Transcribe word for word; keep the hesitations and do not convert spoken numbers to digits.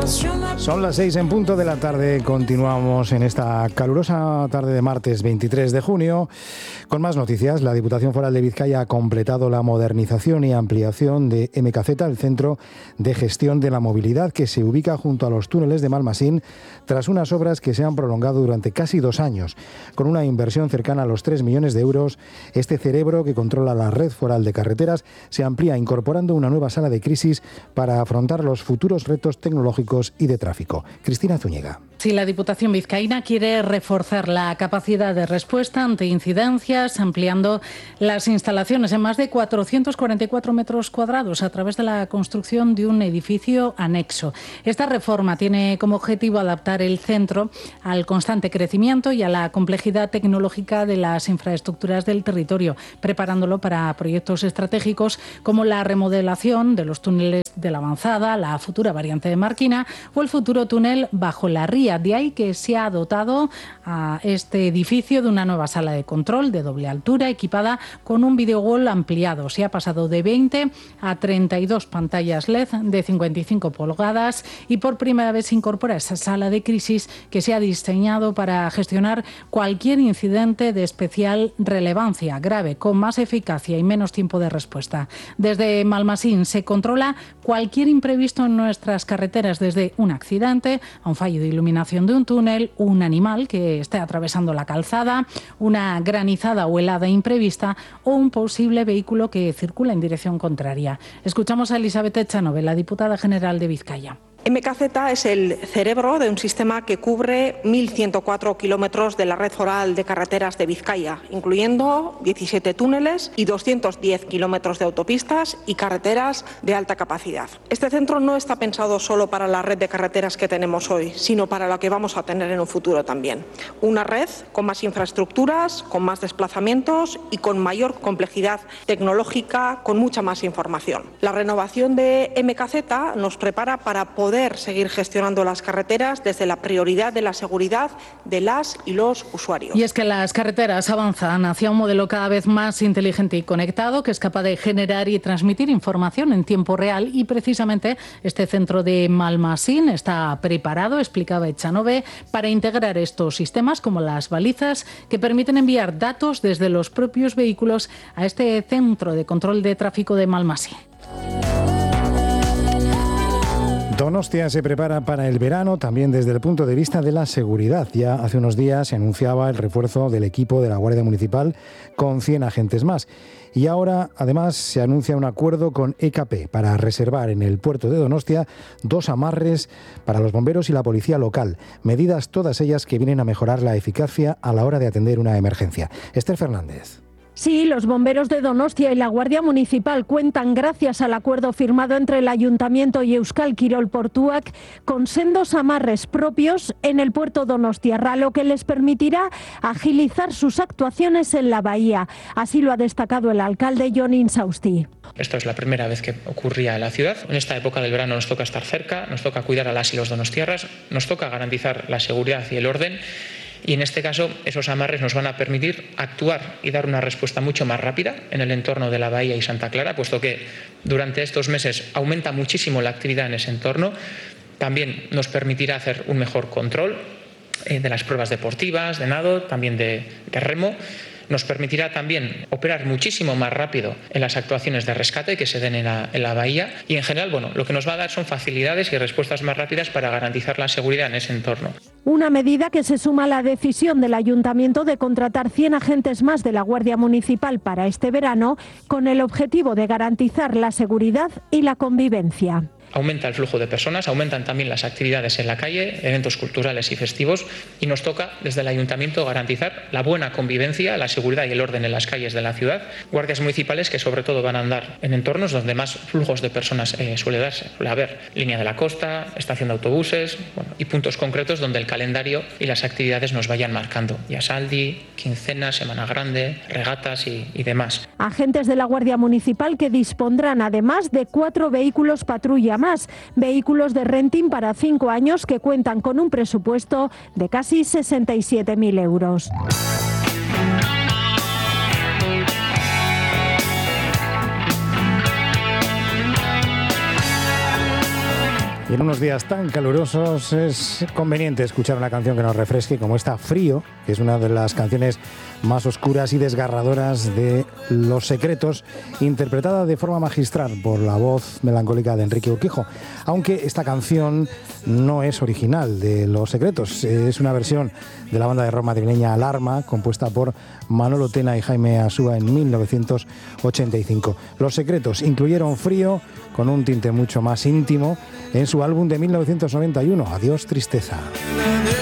Son las seis en punto de la tarde. Continuamos en esta calurosa tarde de martes veintitrés de junio con más noticias. La Diputación Foral de Vizcaya ha completado la modernización y ampliación de M K Z, el Centro de Gestión de la Movilidad, que se ubica junto a los túneles de Malmasín, tras unas obras que se han prolongado durante casi dos años. Con una inversión cercana a los tres millones de euros, este cerebro que controla la red foral de carreteras se amplía incorporando una nueva sala de crisis para afrontar los futuros retos tecnológicos y de tráfico. Cristina Zúñiga. Sí, la Diputación vizcaína quiere reforzar la capacidad de respuesta ante incidencias, ampliando las instalaciones en más de cuatrocientos cuarenta y cuatro metros cuadrados a través de la construcción de un edificio anexo. Esta reforma tiene como objetivo adaptar el centro al constante crecimiento y a la complejidad tecnológica de las infraestructuras del territorio, preparándolo para proyectos estratégicos como la remodelación de los túneles de la Avanzada, la futura variante de Marquina o el futuro túnel bajo la Ría. De ahí que se ha dotado a este edificio de una nueva sala de control de doble altura equipada con un videowall ampliado. Se ha pasado de veinte a treinta y dos pantallas L E D de cincuenta y cinco pulgadas y por primera vez se incorpora esa sala de crisis que se ha diseñado para gestionar cualquier incidente de especial relevancia grave, con más eficacia y menos tiempo de respuesta. Desde Malmasín se controla cualquier imprevisto en nuestras carreteras, desde un accidente a un fallo de iluminación de un túnel, un animal que esté atravesando la calzada, una granizada o helada imprevista o un posible vehículo que circula en dirección contraria. Escuchamos a Elizabeth Echanove, la diputada general de Vizcaya. M K Z es el cerebro de un sistema que cubre mil ciento cuatro kilómetros de la red foral de carreteras de Vizcaya, incluyendo diecisiete túneles y doscientos diez kilómetros de autopistas y carreteras de alta capacidad. Este centro no está pensado solo para la red de carreteras que tenemos hoy, sino para la que vamos a tener en un futuro también. Una red con más infraestructuras, con más desplazamientos y con mayor complejidad tecnológica, con mucha más información. La renovación de M K Z nos prepara para poder poder seguir gestionando las carreteras desde la prioridad de la seguridad de las y los usuarios. Y es que las carreteras avanzan hacia un modelo cada vez más inteligente y conectado, que es capaz de generar y transmitir información en tiempo real, y precisamente este centro de Malmasín está preparado, explicaba Echanove, para integrar estos sistemas como las balizas que permiten enviar datos desde los propios vehículos a este centro de control de tráfico de Malmasín. Donostia se prepara para el verano también desde el punto de vista de la seguridad. Ya hace unos días se anunciaba el refuerzo del equipo de la Guardia Municipal con cien agentes más. Y ahora, además, se anuncia un acuerdo con E K P para reservar en el puerto de Donostia dos amarres para los bomberos y la policía local. Medidas todas ellas que vienen a mejorar la eficacia a la hora de atender una emergencia. Esther Fernández. Sí, los bomberos de Donostia y la Guardia Municipal cuentan, gracias al acuerdo firmado entre el Ayuntamiento y Euskal Kirol Portuak, con sendos amarres propios en el puerto Donostiarra, lo que les permitirá agilizar sus actuaciones en la bahía. Así lo ha destacado el alcalde Jon Insausti. Esto es la primera vez que ocurría en la ciudad. En esta época del verano nos toca estar cerca, nos toca cuidar a las y los donostiarras, nos toca garantizar la seguridad y el orden. Y en este caso, esos amarres nos van a permitir actuar y dar una respuesta mucho más rápida en el entorno de la Bahía y Santa Clara, puesto que durante estos meses aumenta muchísimo la actividad en ese entorno. También nos permitirá hacer un mejor control eh, de las pruebas deportivas, de nado, también de, de remo. Nos permitirá también operar muchísimo más rápido en las actuaciones de rescate que se den en la, en la bahía, y en general, bueno, lo que nos va a dar son facilidades y respuestas más rápidas para garantizar la seguridad en ese entorno. Una medida que se suma a la decisión del Ayuntamiento de contratar cien agentes más de la Guardia Municipal para este verano, con el objetivo de garantizar la seguridad y la convivencia. Aumenta el flujo de personas, aumentan también las actividades en la calle, eventos culturales y festivos, y nos toca desde el Ayuntamiento garantizar la buena convivencia, la seguridad y el orden en las calles de la ciudad. Guardias municipales que sobre todo van a andar en entornos donde más flujos de personas eh, suele darse. Suele haber línea de la costa, estación de autobuses, bueno, y puntos concretos donde el calendario y las actividades nos vayan marcando. Yasaldi, quincena, Semana Grande, regatas y, y demás. Agentes de la Guardia Municipal que dispondrán además de cuatro vehículos patrulla más, vehículos de renting para cinco años que cuentan con un presupuesto de casi sesenta y siete mil euros. Y en unos días tan calurosos es conveniente escuchar una canción que nos refresque, como esta Frío, que es una de las canciones más oscuras y desgarradoras de Los Secretos, interpretada de forma magistral por la voz melancólica de Enrique Urquijo. Aunque esta canción no es original de Los Secretos, es una versión de la banda de rock madrileña Alarma, compuesta por Manolo Tena y Jaime Asúa en mil novecientos ochenta y cinco. Los Secretos incluyeron Frío con un tinte mucho más íntimo en su álbum de mil novecientos noventa y uno, Adiós Tristeza.